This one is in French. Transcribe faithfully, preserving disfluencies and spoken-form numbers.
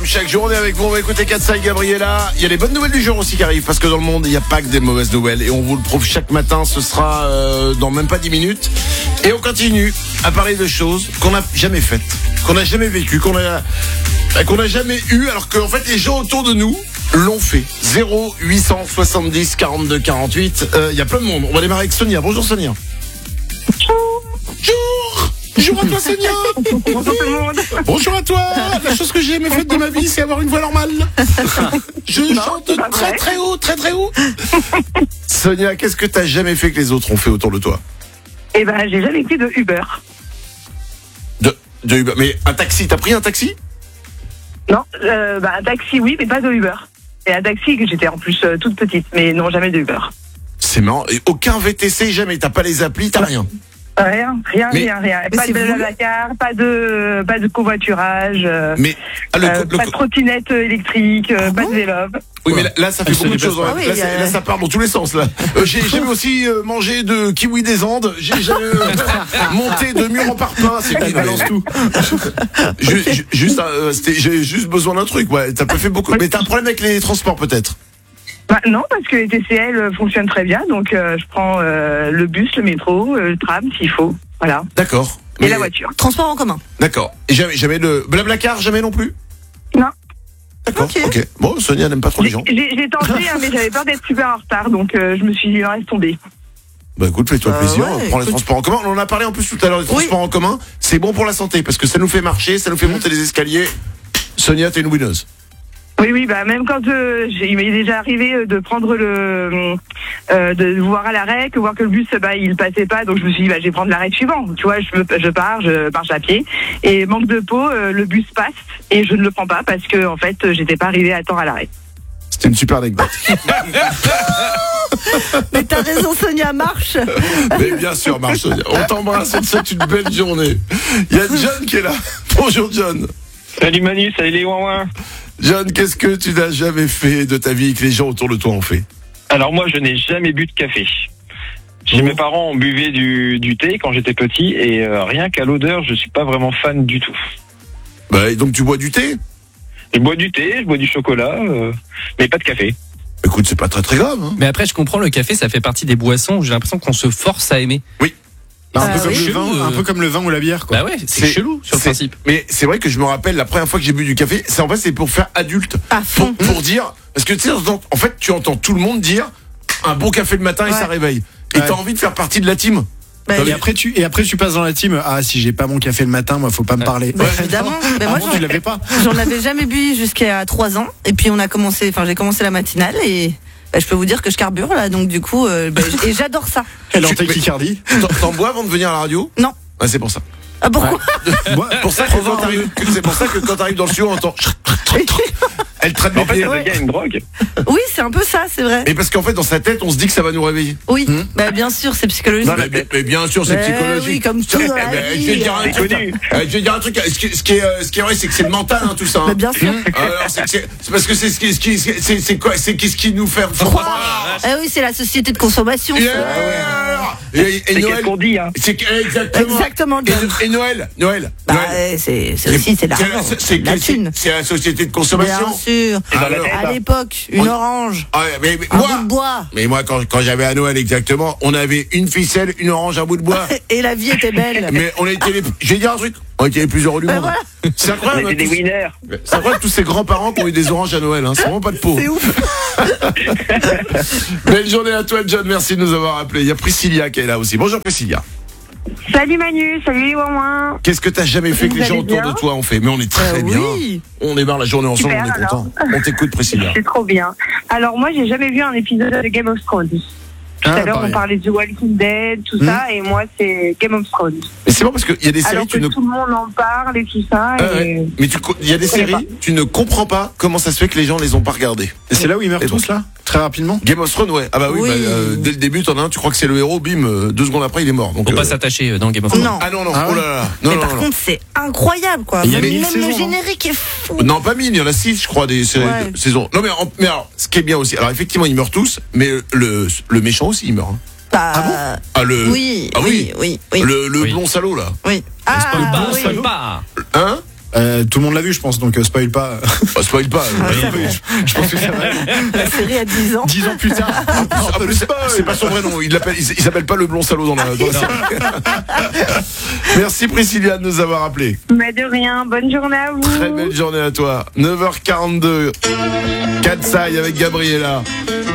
Comme chaque jour, on est avec vous, on va écouter Katsa et Gabriella. Il y a les bonnes nouvelles du jour aussi qui arrivent, parce que dans le monde, il n'y a pas que des mauvaises nouvelles. Et on vous le prouve chaque matin, ce sera euh, dans même pas dix minutes. Et on continue à parler de choses qu'on n'a jamais faites, qu'on n'a jamais vécues, qu'on a, qu'on n'a jamais eues, alors qu'en fait, les gens autour de nous l'ont fait. zéro huit cent soixante-dix quarante-deux quarante-huit. Il euh, y a plein de monde. On va démarrer avec Sonia. Bonjour Sonia. Bonjour. Bonjour à toi Sonia. Bonjour tout le monde. Bonjour à toi. La chose que j'ai jamais faite de ma vie, c'est avoir une voix normale. Je non, chante très vrai. très haut, très très haut. Sonia, qu'est-ce que t'as jamais fait que les autres ont fait autour de toi? Eh ben, j'ai jamais pris de Uber. De, de Uber. Mais un taxi, t'as pris un taxi? Non, euh, bah, un taxi oui, mais pas de Uber. Et un taxi que j'étais en plus euh, toute petite, mais non, jamais de Uber. C'est marrant. Et aucun V T C, jamais. T'as pas les applis, t'as rien. Rien, rien, mais, rien, rien. Pas de Blablacar, pas de, pas de covoiturage. Euh, mais ah, le, euh, le, pas de trottinette électrique, euh, ah, pas bon de vélo. Oui, mais là, là ça fait beaucoup de choses. Ah, oui, là, a... là, ça part dans tous les sens. Là, euh, j'ai jamais aussi euh, mangé de kiwi des Andes. J'ai jamais euh, monté de mur en parpaing. C'est qui balance tout. je, je, juste, euh, j'ai juste besoin d'un truc. Ouais, t'as pas fait beaucoup. Mais t'as un problème avec les transports, peut-être? Bah, non, parce que les T C L fonctionnent très bien, donc euh, je prends euh, le bus, le métro, euh, le tram s'il faut, voilà. D'accord. Et mais... la voiture. Transport en commun. D'accord. Et jamais, jamais de Blablacar, jamais non plus? Non. D'accord. Ok. okay. Bon, Sonia n'aime pas trop les gens. J'ai, j'ai tenté, hein, mais j'avais peur d'être super en retard, donc euh, je me suis dit, laisse tomber. Bah écoute, fais-toi euh, plaisir, ouais, prends les écoute... transports en commun. On en a parlé en plus tout à l'heure des transports oui. en commun. C'est bon pour la santé parce que ça nous fait marcher, ça nous fait monter les escaliers. Sonia, t'es une winneuse. Oui, oui, bah même quand euh, j'ai, il m'est déjà arrivé de prendre le, euh, de voir à l'arrêt, que voir que le bus, bah il passait pas, donc je me suis dit, bah je vais prendre l'arrêt suivant. Tu vois, je, je pars, je marche à pied, et manque de peau, euh, le bus passe et je ne le prends pas parce que en fait, j'étais pas arrivé à temps à l'arrêt. C'était une super anecdote. Mais t'as raison, Sonia, marche. Mais bien sûr, marche, Sonia. On t'embrasse, on te souhaite une belle journée. Il y a John qui est là. Bonjour, John. Salut Manu, salut les ouin-ouin. John, qu'est-ce que tu n'as jamais fait de ta vie et que les gens autour de toi ont fait? Alors moi, je n'ai jamais bu de café. Chez oh. mes parents, on buvait du, du thé quand j'étais petit et euh, rien qu'à l'odeur, je suis pas vraiment fan du tout. Bah, et donc tu bois du thé? Je bois du thé, je bois du chocolat, euh, mais pas de café. Écoute, c'est pas très très grave. Hein. Mais après, je comprends, le café, ça fait partie des boissons où j'ai l'impression qu'on se force à aimer. Oui. Bah, un, ah, peu comme oui. le vin, euh... un peu comme le vin ou la bière, quoi. Bah ouais, c'est, c'est chelou sur le principe. Mais c'est vrai que je me rappelle la première fois que j'ai bu du café, c'est en fait c'est pour faire adulte. À fond. Pour, pour dire, parce que tu sais, en fait, tu entends tout le monde dire un bon café le matin ouais. et ça réveille. Et ouais. t'as envie de faire partie de la team. Bah, et après tu et après tu passes dans la team. Ah, si j'ai pas mon café le matin, moi faut pas me parler. Bah, évidemment. Mais moi, ah, bon, tu l'avais pas. J'en avais jamais bu jusqu'à trois ans. Et puis on a commencé, enfin j'ai commencé la matinale et. Bah, je peux vous dire que je carbure là, donc du coup, euh, bah, et j'adore ça. Elle est en tachycardie. T'en, t'en bois avant de venir à la radio? Non. Ah, c'est pour ça. Ah, pourquoi? Ouais. pour ça que quand t'arrives, c'est pour ça que quand t'arrives dans le studio, on entend. Elle traite mes pieds. En fait, ça devient une drogue. Oui, c'est un peu ça, c'est vrai. Et parce qu'en fait, dans sa tête, on se dit que ça va nous réveiller. Oui, mmh. bah bien sûr, c'est psychologique. Non, mais, mais, mais bien sûr, c'est mais psychologique. Oui, comme tout dans la vie. Je vais dire un truc. Je vais dire un truc. Ce qui, ce qui est, ce qui est vrai, c'est que c'est le mental, hein, tout ça. Hein. Mais bien sûr. Alors, c'est, c'est, c'est parce que c'est ce qui, ce qui, c'est, c'est quoi, c'est qu'est-ce qui nous fait croire. Ah oui, c'est la société de consommation. Yeah. Et, et, et c'est Noël, qu'est-ce qu'on dit, hein. C'est exactement. Exactement. Et, et Noël, Noël. Bah, Noël. c'est, c'est aussi, c'est l'argent. C'est, c'est, la thune. C'est la société de consommation. Bien sûr. Alors, à l'époque, une on... orange. Ah, mais, mais, un moi, bout de bois. Mais moi, quand, quand j'avais à Noël exactement, on avait une ficelle, une orange, un bout de bois. Et la vie était belle. Mais on était les, je vais dire un truc, on était les plus heureux du ben monde. Voilà. C'est incroyable. On était des winners. C'est incroyable tous ces grands-parents qui ont eu des oranges à Noël, hein. C'est vraiment pas de peau. C'est ouf. Belle journée à toi, John. Merci de nous avoir appelé. Il y a Priscilla qui est là aussi. Bonjour, Priscilla. Salut Manu, salut les ouin-ouin. Qu'est-ce que t'as jamais fait que les gens autour de toi ont fait? Mais on est très euh, bien. Oui. On démarre la journée ensemble, super, on est content. On t'écoute, Priscilla. C'est trop bien. Alors moi, j'ai jamais vu un épisode de Game of Thrones. Tout ah, à l'heure, pareil. On parlait de The Walking Dead, tout mmh. ça, et moi, c'est Game of Thrones. Mais c'est bon parce qu'il y a des séries alors que tu ne... tout le monde en parle et tout ça. Ah, et... ouais. Mais il y a des séries, pas. Tu ne comprends pas comment ça se fait que les gens les ont pas regardées. Et c'est là où ils meurent et tous, bon. Là très rapidement. Game of Thrones, ouais. Ah bah oui, oui. Bah, euh, dès le début, t'en as un, tu crois que c'est le héros, bim, euh, deux secondes après, il est mort. Donc, faut euh... pas s'attacher dans Game of Thrones. Non. Ah non, non, ah, oh là là. Non, mais non, par non, contre, c'est incroyable, quoi. Il y a même saisons, le générique est fou. Non, pas mille, il y en a six, je crois, des séries ouais. de saisons. Non, mais, en, mais alors, ce qui est bien aussi, alors effectivement, ils meurent tous, mais le, le méchant aussi, il meurt. Hein. Bah, ah bon ah, le, oui, ah oui, oui, oui, oui. Le, le oui. blond salaud, là. Oui. Ah, ah pas, oui. pas. Hein Euh, tout le monde l'a vu, je pense, donc euh, spoil pas. Bah, spoil pas. Ah, euh, je pense que ça va. La série a dix ans. Dix ans plus tard. En plus, c'est, c'est pas son vrai nom. Il l'appelle, il, il s'appelle pas le blond salaud dans la, dans la série. Merci Priscilla de nous avoir appelé. Mais de rien, bonne journée à vous. Très belle journée à toi. neuf heures quarante-deux. Katsai avec Gabriella.